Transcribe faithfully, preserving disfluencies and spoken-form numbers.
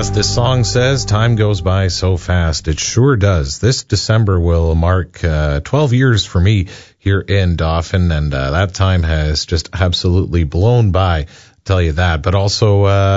As this song says, time goes by so fast. It sure does. This December will mark uh, twelve years for me here in Dauphin, and uh, that time has just absolutely blown by, I'll tell you that. But also, uh,